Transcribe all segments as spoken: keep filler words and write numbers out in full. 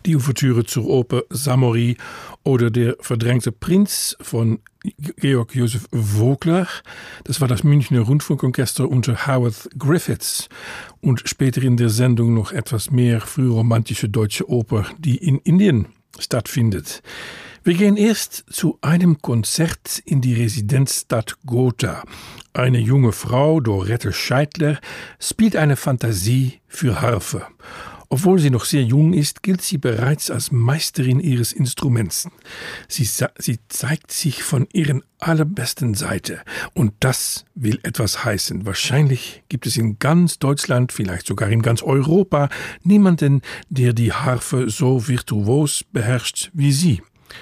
die Ouvertüre zur Oper Samori oder der verdrängte Prinz von Georg Joseph Vogler. Das war das Münchner Rundfunkorchester unter Howard Griffiths. Und später in der Sendung noch etwas mehr frühromantische deutsche Oper, die in Indien stattfindet. Wir gehen erst zu einem Konzert in die Residenzstadt Gotha. Eine junge Frau, Dorette Scheidler, spielt eine Fantasie für Harfe. Obwohl sie noch sehr jung ist, gilt sie bereits als Meisterin ihres Instruments. Sie, sie zeigt sich von ihren allerbesten Seite. Und das will etwas heißen. Wahrscheinlich gibt es in ganz Deutschland, vielleicht sogar in ganz Europa, niemanden, der die Harfe so virtuos beherrscht wie sie.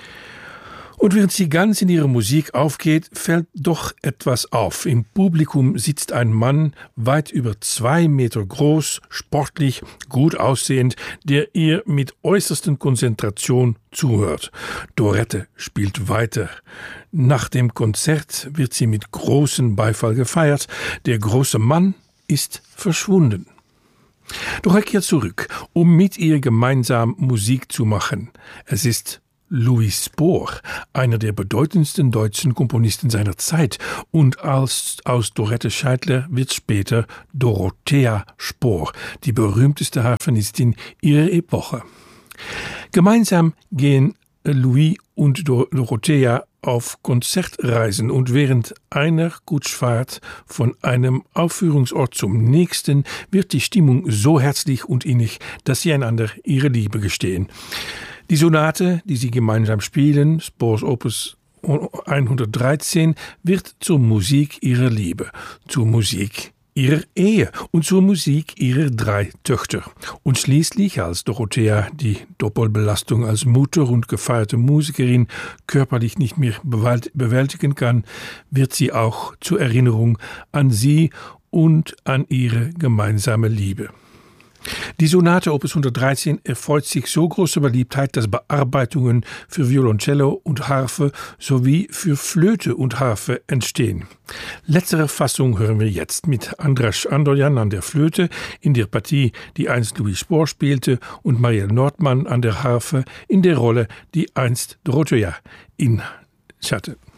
Und während sie ganz in ihre Musik aufgeht, fällt doch etwas auf. Im Publikum sitzt ein Mann, weit über zwei Meter groß, sportlich, gut aussehend, der ihr mit äußerster Konzentration zuhört. Dorette spielt weiter. Nach dem Konzert wird sie mit großem Beifall gefeiert. Der große Mann ist verschwunden. Doch er kehrt zurück, um mit ihr gemeinsam Musik zu machen. Es ist Louis Spohr, einer der bedeutendsten deutschen Komponisten seiner Zeit, und als, aus Dorette Scheidler wird später Dorothea Spohr, die berühmteste Harfenistin ihrer Epoche. Gemeinsam gehen Louis und Dorothea auf Konzertreisen und während einer Kutschfahrt von einem Aufführungsort zum nächsten wird die Stimmung so herzlich und innig, dass sie einander ihre Liebe gestehen. Die Sonate, die sie gemeinsam spielen, Spohrs Opus hundertdreizehn, wird zur Musik ihrer Liebe, zur Musik ihrer Ehe und zur Musik ihrer drei Töchter. Und schließlich, als Dorothea die Doppelbelastung als Mutter und gefeierte Musikerin körperlich nicht mehr bewältigen kann, wird sie auch zur Erinnerung an sie und an ihre gemeinsame Liebe. Die Sonate Opus hundertdreizehn erfreut sich so großer Beliebtheit, dass Bearbeitungen für Violoncello und Harfe sowie für Flöte und Harfe entstehen. Letztere Fassung hören wir jetzt mit Andras Andorjan an der Flöte in der Partie, die einst Louis Spohr spielte, und Marielle Nordmann an der Harfe in der Rolle, die einst Dorothea innehatte.